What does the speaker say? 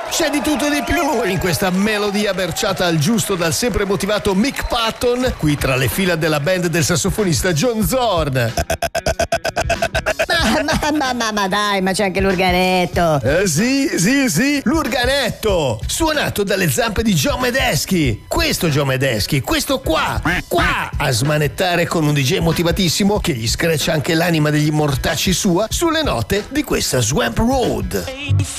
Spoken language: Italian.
C'è di tutto e di più in questa melodia berciata al giusto dal sempre motivato Mick Patton, qui tra le fila della band del sassofonista John Zorn. Ma dai, ma c'è anche l'organetto. Sì, l'organetto, suonato dalle zampe di John Medesky. Questo John Medesky, questo qua, a smanettare con un DJ motivatissimo che gli screccia anche l'anima degli mortacci sua sulle note di questa Swamp Road.